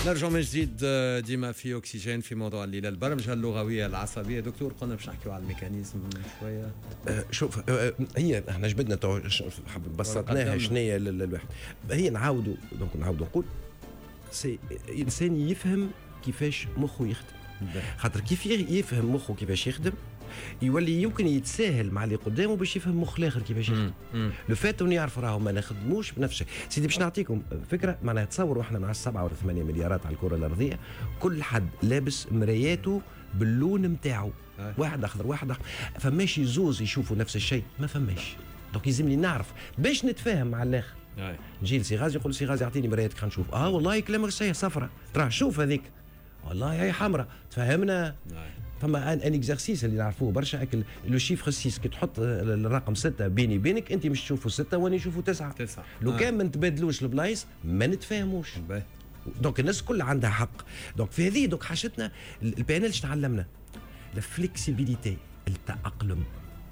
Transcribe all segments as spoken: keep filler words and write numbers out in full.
نرجع من جديد ديما في أكسجين في موضوع الليلة البرمجة اللغوية العصبية. دكتور قلنا باش نحكيو على الميكانيزم شوية. أه شوف أه هي احنا جبدنا بسطناها شنو هي الواحد هي نعاودوا دونك نعاودوا نقول سي الانسان يفهم كيفاش مخه يخدم، خاطر كيف يفهم مخه كيفاش يخدم يولي يمكن يتساهل مع اللي قدامه باش يفهم مخ الاخر كيفاش يخدم. لو فات انه يعرف راهو ما نخدموش بنفس الشيء. سيدي باش نعطيكم فكره، معناها تصوروا احنا مع السبعة ولا ثمانية مليارات على الكره الارضيه، كل حد لابس مراياته باللون نتاعو، واحد اخضر واحد احمر، فماش زوز يشوفوا نفس الشيء، ما فماش. دونك يلزمني نعرف باش نتفاهم مع الاخر. نجي لسي غازي يقول سي غازي اعطيني مرايتك خلينا نشوف. اه والله كلامك صحيح، صفرة تراه شوف هذيك، والله هي حمراء، تفهمنا. فما ان اكزرسيس اللي نعرفوه برشا، اكل لو شيفر ستة كي تحط الرقم ستة بيني بينك، انت مش تشوفوا ستة وانا نشوفوا تسعة. تسعة لو آه. كان ما نتبادلوش البلايص ما نتفاهموش. دونك الناس كلها عندها حق. دونك في هذه دوك حاجتنا البي ان ال تعلمنا الفليكسيبيليتي، التأقلم،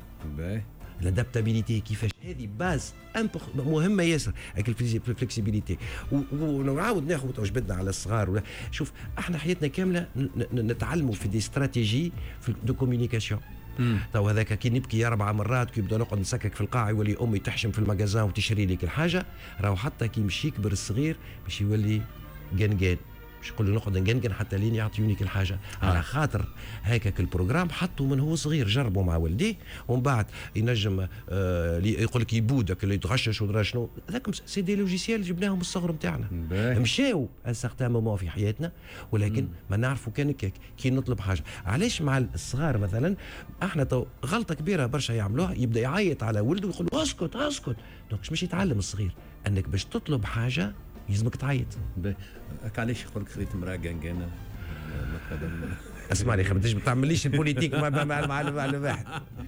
الادابتابيليتي، كيفاش هذه باز مهمه ياسر. هيك الفليكسيبيليتي. ونعاود ناخذ جبدنا على الصغار ولا شوف، احنا حياتنا كامله نتعلموا في دي استراتيجي في دو كوميونيكاسيون. تو هذاك كي نبكي اربع مرات كي يبدا نقعد نسكك في القاع، يولي امي تحشم في المجازان وتشري لك الحاجه، راهو حتى كي يمشي يكبر الصغير باش يولي قنقان، مش يقول له نقعد نقنقن حتى لين يعطيوني كل حاجه. آه. على خاطر هيك البروجرام حطوا من هو صغير، جربوا مع والديه، ومن بعد ينجم آه يقول لك يبودك اللي يتغشش ودرا شنو، هذاك سي دي لوجيسيال جبناهم الصغر نتاعنا، مشاو ان سارتان مومون في حياتنا، ولكن مم. ما نعرفوا كان هكاك كي نطلب حاجه. علاش مع الصغار مثلا احنا تو غلطه كبيره برشا يعملوها، يبدا يعيط على ولده ويقول له اسكت اسكت. دونك مش يتعلم الصغير انك باش تطلب حاجه يلزمك تعيط. هكا علاش يقول لك خذيت امراه قنقانه مثلا؟ اسمعني خي، ما تعمليش البوليتيك مع مع مع الواحد.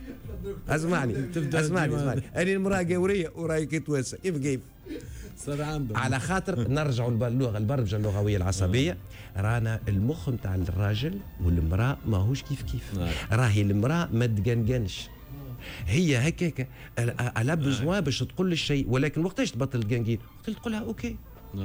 اسمعني اسمعني اسمعني انا المراه قوريه وراي كي تواسى كيف كيف صار عندهم. على خاطر نرجعوا للغه البرمجه اللغويه العصبيه، رانا المخ نتاع الراجل والمراه ماهوش كيف كيف. راهي المراه ما تقنقنش، هي هكاك على بزوان باش تقول الشيء، ولكن وقتاش تبطل تقنقين؟ وقت تقول لها اوكي،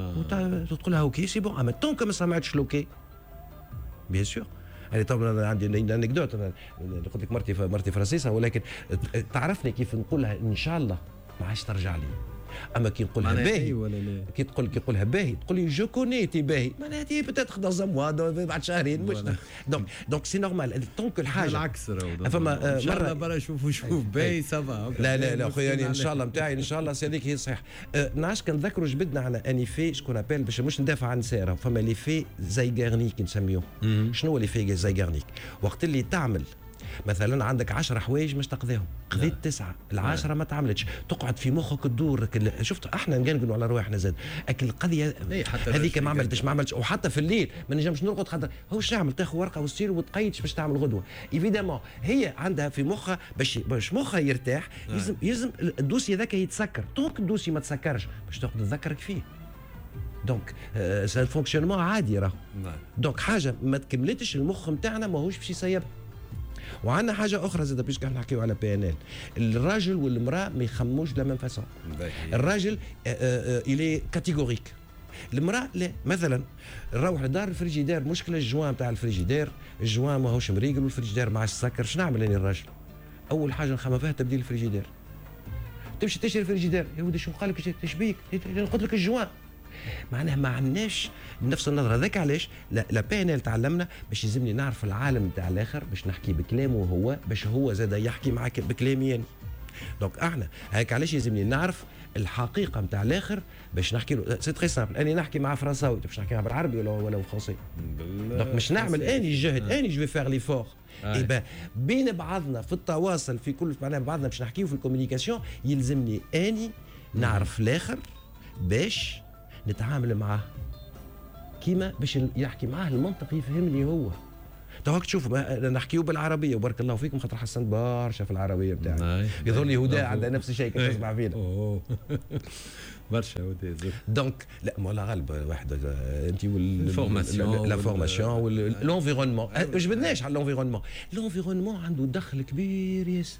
تقول لها اوكي سي بون، اما طونك ما سمعتش الاوكي بيان سور. يعني طبعا عندي انكدوت، قلت لك مرتي مرتي فرنسيسه، ولكن تعرفني كيف نقولها ان شاء الله ما عادش ترجع لي. اما كي نقولها باهي كي تقول كي نقولها باهي تقول لي جو كونيتي باهي، معناها تي بتات خدا زموا بعد شهرين مش دونك دونك سي نورمال طونك الحاجه بالعكس. فما مره برا شوفوا شوف باهي سافا. لا لا لا خويا يعني ان شاء الله نتاعي ان شاء الله هذيك هي صحيح. نعرفش كنذكروا جبدنا على اني في شكون ابل باش مش ندافع عن ساره، فما لي في زي غارنيك نسميوه. شنو هو لي في زي غارنيك؟ وقت اللي تعمل مثلا عندك عشرة حوايج مش تقضيهم، قضيت تسعة، العشرة ما تعملش، تقعد في مخك تدور. شفت احنا نقنقنوا على رواحنا زاد اكل القضيه هذيك ما عملتش ما عملتش وحتى في الليل ما نجمش نرقد، خاطر هو شنو نعمل؟ تاخذ ورقه وستير وتقيدش باش تعمل غدوه. ايفيدامون هي عندها في مخها باش باش مخها يرتاح، يلزم يلزم الدوسي هذاك يتسكر. طونك الدوسي ما تسكرش باش تاخذ تذكرك فيه. دونك سا فونكسيونمون عادي راهو. دونك حاجه ما تكملتش المخ نتاعنا ماهوش باش يسيبها. وعندنا حاجه اخرى زاد باش كان نحكيو على بي ان ال، الراجل والمراه ما يخموش لا ميم فاسون. الراجل الي كاتيجوريك، المراه لا. مثلا نروح لدار الفريجيدير، مشكله الجوان نتاع الفريجيدير، الجوان ماهوش مريقل والفريجيدير ما عادش سكر، شنو نعمل انا الراجل؟ اول حاجه نخمم فيها تبديل الفريجيدير. تمشي تشري الفريجيدير، يا ودي شو قال لك ايش بيك؟ قلت لك الجوان. معناها ما عندناش نفس النظره. هذاك علاش لا بي ان ال تعلمنا باش يلزمني نعرف العالم تاع الاخر باش نحكي بكلامه هو، باش هو زاد يحكي معك بكلامي يعني. دونك احنا هيك علاش يلزمني نعرف الحقيقه نتاع الاخر باش نحكي له. سي تري سامبل، اني نحكي مع فرنساوي باش نحكي معاه بالعربي ولا ولا بالفرنسي. دونك مش نعمل اني جهد اني جو فير لي فور. إيه بين بعضنا في التواصل في كل معناها بعضنا باش نحكيو في الكوميونيكاسيون، يلزمني اني نعرف الاخر باش نتعامل معاه كيما باش يحكي معاه المنطق يفهمني هو. تو هاك تشوف نحكيو بالعربيه وبارك الله فيكم، خاطر حسنت برشا في العربيه بتاعي. يظل لي هدى عندها نفس الشيء كي تسمع فينا. برشا هدى. دونك لا مولا غالب واحد انت والفورماسيون لا فورماسيون والانفيرونمون. جبدناش على الانفيرونمون. الانفيرونمون عنده دخل كبير ياسر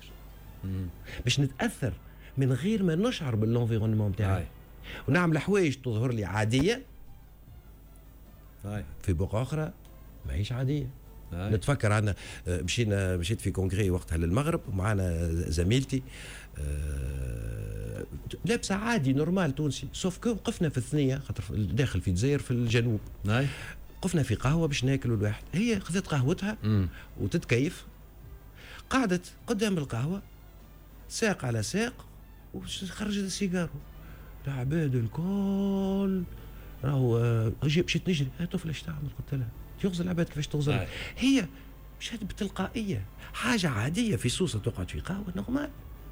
باش نتاثر من غير ما نشعر بالانفيرونمون بتاعي، ونعمل حوايج تظهر لي عاديه في بقعه اخرى ماهيش عاديه. نتفكر عنا مشينا مشيت في كونغري وقتها للمغرب ومعنا زميلتي لابسه عادي نورمال تونسي، سوف كو وقفنا في الثنيه خاطر داخل في الجزائر في الجنوب. ناي. وقفنا في قهوه باش ناكلوا الواحد، هي خذت قهوتها مم. وتتكيف، قعدت قدام القهوه ساق على ساق وخرجت السيجارو. العباد الكل راهو مشيت نجري، يا طفله ايش تعمل؟ قلت لها تغزل العباد كيفاش تغزل؟ آه. هي مشات بتلقائيه، حاجه عاديه في سوسه تقعد في قهوه نورمال،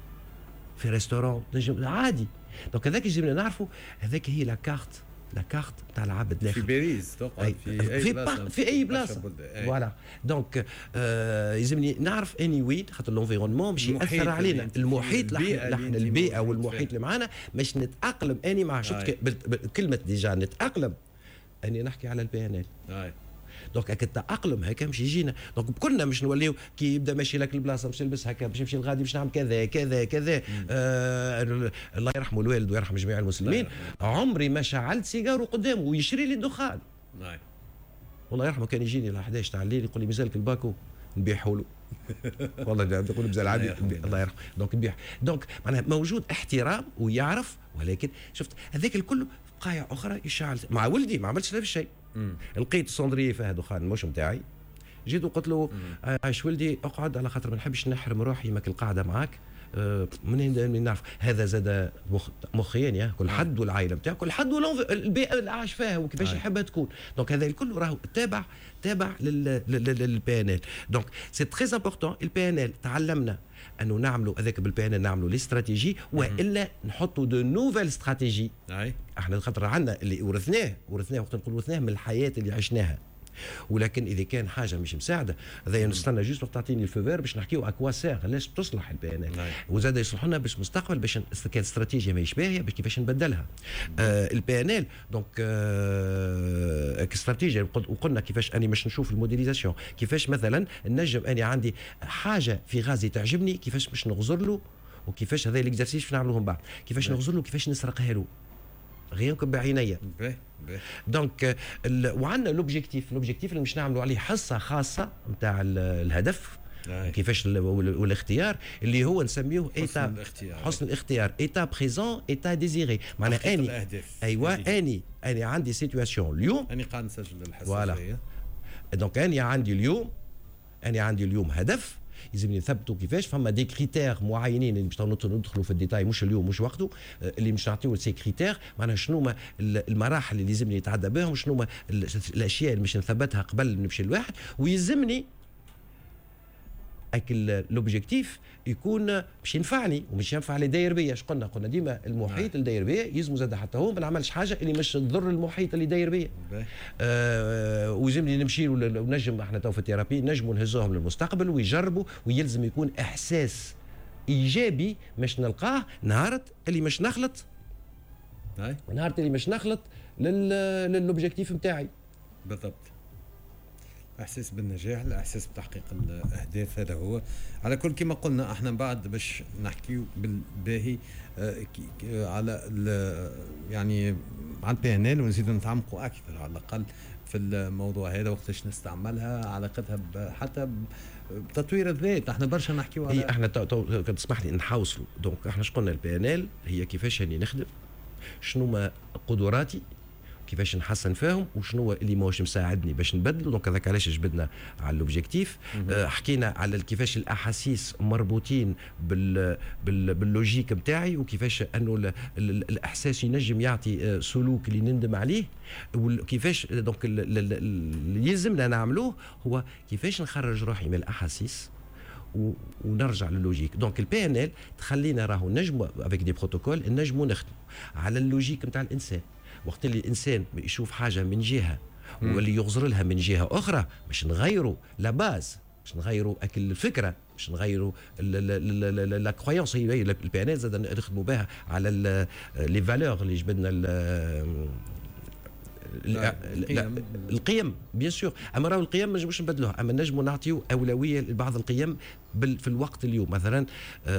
في ريستورون نجم عادي. دونك هذاك يجب نعرفوا، هذاك هي لا كارت لا كارت تاع العبد داخل في باريس تقعد في اي في بلاصه في اي بلاصه فوالا. دونك آه يلزمني نعرف اني وين خاطر لونفيرونمون باش ياثر علينا، المحيط نحن البيئه والمحيط اللي معنا باش نتاقلم اني مع شفت كلمه ديجا نتاقلم، اني نحكي على البي ان ال. دونك هكا التاقلم هكا مش يجينا، دونك كلنا مش نوليو كي يبدا ماشي لك البلاصه باش نلبس هكا باش نمشي لغادي باش نعمل كذا كذا كذا. آه الله يرحمه الوالد ويرحم جميع المسلمين، عمري ما شعلت سيجار قدامه ويشري لي الدخان. نعم والله يرحمه كان يجيني ل احد عشر تاع الليل يقول لي مازالك الباكو نبيعوا له. والله نقول مازال عادي الله يرحمه. دونك نبيع، دونك معناها موجود احترام ويعرف، ولكن شفت هذاك الكل بقايع اخرى يشعل. مع ولدي ما عملتش نفس الشيء، لقيت الصندريه فيها دخان مش نتاعي، جيت وقلت له عايش ولدي اقعد على خاطر ما نحبش نحرم روحي ماك القاعده معاك. أه منين نعرف هذا زاد مخ مخيان يا كل حد والعائله نتاعو كل حد والبيئه اللي عاش فيها وكيفاش يحبها تكون. دونك هذا الكل راهو تابع تابع للبي ان ال. دونك سي تري امبورطون البي ان ال. تعلمنا انه نعملوا هذاك بالبي ان ال نعملوا لي استراتيجي والا نحطوا دو نوفيل استراتيجي. احنا خاطر عندنا اللي ورثناه ورثناه وقت نقول ورثناه من الحياه اللي عشناها، ولكن اذا كان حاجه مش مساعده هذا نستنى جوست وقت تعطيني الفوفير باش نحكيو اكوا سير علاش تصلح البي ان ال. وزاد يصلح لنا باش مستقبل باش كانت استراتيجيه ماهيش باهيه باش كيفاش نبدلها. آه البي ان ال دونك آه استراتيجيه وقلنا كيفاش اني باش نشوف الموديليزاسيون، كيفاش مثلا نجم اني عندي حاجه في غازي تعجبني كيفاش باش نغزر له، وكيفاش هذا الاكزرسيس باش نعملوه من بعد كيفاش نغزر له كيفاش نسرقها له غير بعينيا. دونك وعندنا لوبجيكتيف لوبجيكتيف اللي مش نعملوا عليه حصه خاصه نتاع الهدف كيفاش والاختيار اللي هو نسميه ايتا حسن الاختيار ايتا بريزون ايتا ديزيري. معناها اني ايوه اني اني عندي سيتواسيون اليوم اني قاعد نسجل الحساسيه. دونك اني عندي اليوم اني عندي اليوم هدف يلزمني نثبتوا كيفاش فما دي كريتير معينين اللي باش ندخلوا في الديتاي مش اليوم مش وقته اللي مش نعطيو سي كريتير. معناها شنو ما المراحل اللي يلزمني نتعدى بهم وشنو ما الاشياء اللي مش نثبتها قبل نمشي لواحد ويلزمني اكل لوبجيكتيف يكون باش ينفعني ومش ينفع لي داير بيا. اش قلنا قلنا ديما المحيط اللي داير بيا يلزم زاد حتى هو ما نعملش حاجه اللي مش تضر المحيط اللي داير بيا. آه ويلزمني نمشي ونجم احنا تو في الثيرابي نجموا نهزوهم للمستقبل ويجربوا ويلزم يكون احساس ايجابي مش نلقاه نهارت اللي مش نخلط نهارت اللي مش نخلط للوبجيكتيف نتاعي. بالضبط، احساس بالنجاح، الاحساس بتحقيق الاهداف. هذا هو على كل كما قلنا احنا بعد باش نحكيو بالباهي على يعني على البي ان ال ونزيدوا نتعمقوا اكثر على الاقل في الموضوع هذا وقتاش نستعملها علاقتها حتى بتطوير الذات. احنا برشا نحكيو على احنا تسمح لي نحاوصلوا. دونك احنا اش قلنا البي ان ال هي كيفاش اني نخدم، شنو ما قدراتي كيفاش نحسن فيهم وشنو اللي ماهوش مساعدني باش نبدلوا. دونك هذاك علاش جبدنا على الاوبجيكتيف. أه حكينا على كيفاش الاحاسيس مربوطين بال بال باللوجيك نتاعي وكيفاش انه الاحساس ينجم يعطي سلوك اللي نندم عليه وكيفاش. دونك اللي يلزمنا نعملوه هو كيفاش نخرج روحي من الاحاسيس ونرجع للوجيك. دونك البي ان ال تخلينا راهو نجموا افيك دي بروتوكول نجموا نخدموا على اللوجيك نتاع الانسان. وقت اللي الانسان يشوف حاجه من جهه واللي يغزر لها من جهه اخرى باش نغيروا لا باز، باش نغيروا اكل الفكره، باش نغيروا لا كرويونس. هي البي ان ال زاد نخدموا بها على لي فالور اللي جبدنا القيم بيان سور. اما راهو القيم ما نجموش نبدلوها، اما نجموا نعطيو اولويه لبعض القيم في الوقت اليوم. مثلا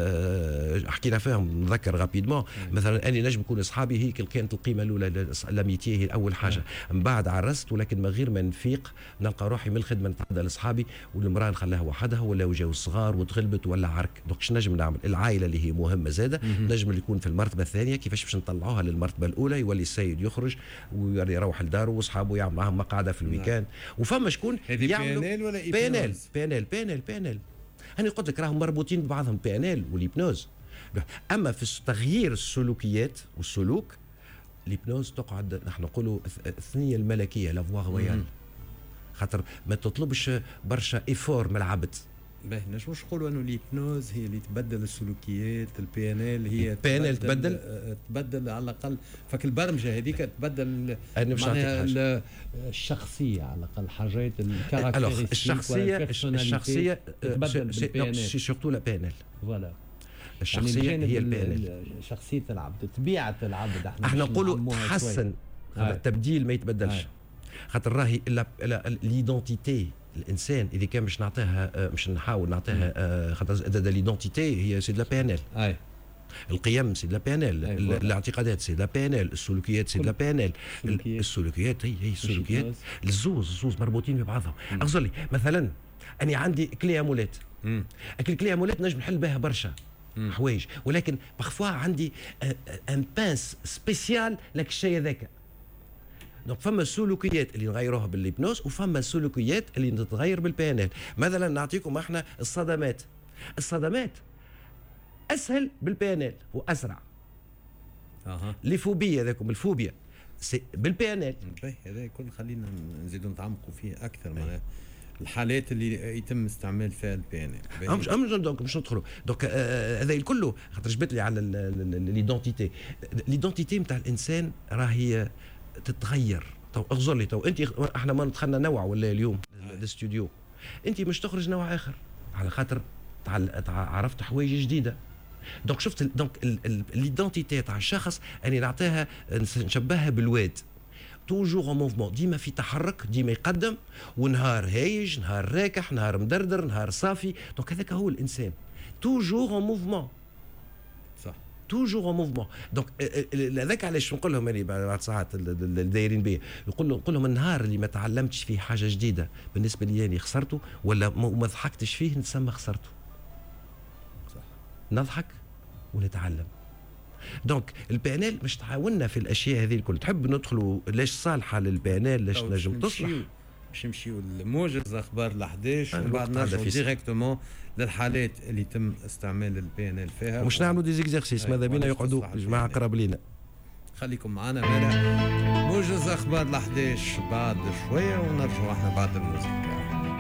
أه حكينا فيهم نذكر رابيدمون، مثلا اني نجم نكون اصحابي هيك كانت القيمه الاولى لاميتي هي اول حاجه، من بعد عرست ولكن من غير ما نفيق نلقى روحي من الخدمه نتعدى لاصحابي والمراه نخليها وحدها ولا وجاو الصغار وتغلبت ولا عرك. دونك شنو نجم نعمل؟ العائله اللي هي مهمه زاده نجم اللي يكون في المرتبه الثانيه، كيفاش باش نطلعوها للمرتبه الاولى؟ يولي السيد يخرج ويروح لداره واصحابه يعمل معاهم مقعده في الويكاند. وفما شكون يعملوا بي ان ال ولا بي ان ال بي ان ال بي ان ال بي ان ال أنا قلت لك راهم مربوطين ببعضهم بي ان ال والهيبنوز. اما في تغيير السلوكيات والسلوك الهيبنوز تقعد نحن نقولوا الثنيه الملكيه لافوا رويال، خاطر ما تطلبش برشا ايفور من العبد. باهي نجموش نقولوا انه الهيبنوز هي اللي تبدل السلوكيات، البي ان ال هي البي ان ال تبدل تبدل على الاقل فك البرمجه هذيك تبدل معناها الشخصيه على الاقل حاجات الكاركتيرستيك. الشخصيه الشخصيه تبدل بالبي ان ال سي سورتو لا بي ان ال فوالا. الشخصيه يعني هي البي ان ال، شخصيه العبد، طبيعه العبد. احنا احنا نقولوا تحسن، التبديل ما يتبدلش. خاطر راهي ليدونتيتي الانسان اذا كان باش نعطيها مش نحاول نعطيها، خاطر ليدونتيتي هي سي دو لا بي ان ال. اي القيم سي دو لا بي ان ال، الاعتقادات سي دو لا بي ان ال، السلوكيات سي دو لا بي ان ال. السلوكيات هي هي السلوكيات الزوز الزوز مربوطين ببعضهم. اغزر لي مثلا اني عندي كلي امولات، الكلي امولات نجم نحل بها برشا حوايج، ولكن بارفوا عندي ان بانس سبيسيال لك الشيء هذاك. دونك فما السلوكيات اللي نغيروها بالهيبنوز وفما السلوكيات اللي تتغير بالبي ان ال. مثلا نعطيكم احنا الصدمات، الصدمات اسهل بالبي ان ال واسرع. اها لي فوبيا هذاكم الفوبيا سي بالبي ان ال. هذا يكون خلينا نزيدوا نتعمقوا فيه اكثر. معناها الحالات اللي يتم استعمال فيها البي ان ال مش مش دونك مش ندخلوا دونك هذا آه الكل خاطر جبت لي على ليدونتيتي. ليدونتيتي نتاع الانسان راهي تتغير. تو اغزر لي تو انت احنا ما دخلنا نوع ولا اليوم الاستوديو، انت مش تخرج نوع اخر على خاطر عرفت حوايج جديده. دونك شفت دونك ليدونتيتي تاع الشخص اني نعطيها نشبهها بالواد توجور اون موفمون، ديما في تحرك، ديما يقدم، ونهار هايج، نهار راكح، نهار مدردر، نهار صافي. دونك هذاك هو الانسان توجور اون موفمون. صح توجور اون موفمون. دونك هذاك علاش نقول لهم انا بعد ساعات الدايرين بيه، نقول لهم نقول لهم النهار اللي ما تعلمتش فيه حاجه جديده بالنسبه لي يعني خسرته، ولا ما ضحكتش فيه نتسمى خسرته. صح نضحك ونتعلم. دونك البي ان ال مش تعاوننا في الاشياء هذه الكل. تحب ندخلوا ليش صالحه للبي ان ال، ليش نجم تصلح؟ باش نمشيو لموجز اخبار ال احد عشر ومن بعد نرجعوا ديريكتومون للحالات اللي تم استعمال البي ان ال فيها. مش نعملوا دي زيكزارسيس ماذا بينا يقعدوا جماعه قراب لينا. خليكم معنا موجز اخبار ال احد عشر بعد شويه ونرجعوا احنا بعد الموسيقى.